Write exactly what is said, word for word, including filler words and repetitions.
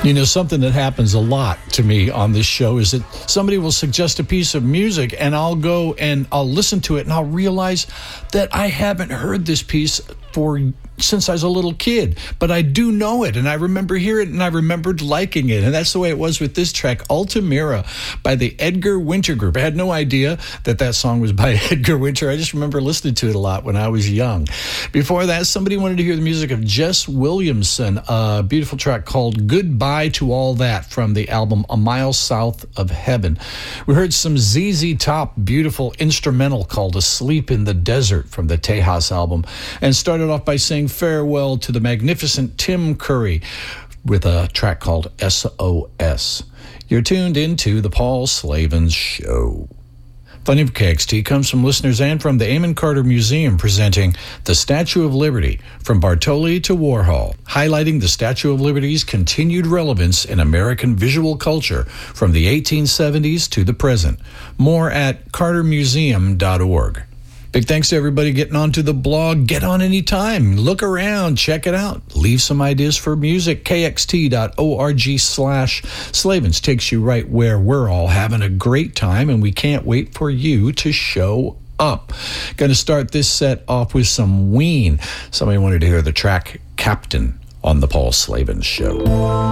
You know, something that happens a lot to me on this show is that somebody will suggest a piece of music and I'll go and I'll listen to it and I'll realize that I haven't heard this piece for since I was a little kid, but I do know it and I remember hearing it and I remembered liking it. And that's the way it was with this track, Altamira by the Edgar Winter Group. I had no idea that that song was by Edgar Winter. I just remember listening to it a lot when I was young. Before that, somebody wanted to hear the music of Jess Williamson, a beautiful track called Goodbye to All That from the album A Mile South of Heaven. We heard some Z Z Top beautiful instrumental called Asleep in the Desert from the Tejas album, and started off by saying farewell to the magnificent Tim Curry with a track called S O S. You're tuned into the Paul Slavens Show. Funding for K X T comes from listeners and from the Amon Carter Museum, presenting The Statue of Liberty, from Bartoli to Warhol, highlighting the Statue of Liberty's continued relevance in American visual culture from the eighteen seventies to the present. More at carter museum dot org. Big thanks to everybody getting onto the blog. Get on anytime. Look around. Check it out. Leave some ideas for music. K X T dot org slash Slavens takes you right where we're all having a great time, and we can't wait for you to show up. Going to start this set off with some Ween. Somebody wanted to hear the track Captain on the Paul Slavens Show.